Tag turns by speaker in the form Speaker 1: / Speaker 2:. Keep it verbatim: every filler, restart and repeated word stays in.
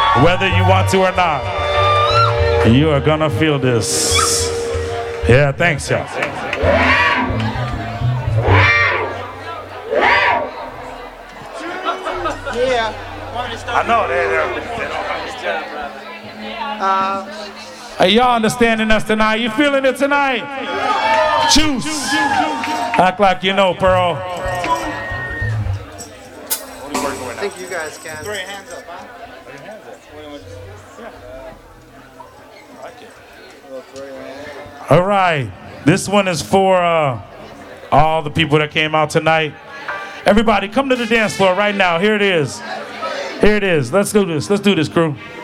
Speaker 1: Whether you want to or not, you are gonna feel this. Yeah, thanks, y'all.
Speaker 2: Yeah.
Speaker 1: I know they
Speaker 2: Uh,
Speaker 1: Hey, y'all understanding us tonight? You feeling it tonight? Juice. Act like you know, Pearl.
Speaker 2: I think you guys can.
Speaker 3: Throw your hands up, huh?
Speaker 1: All right. This one is for uh, all the people that came out tonight. Everybody, come to the dance floor right now. Here it is. Here it is. Let's do this. Let's do this, crew.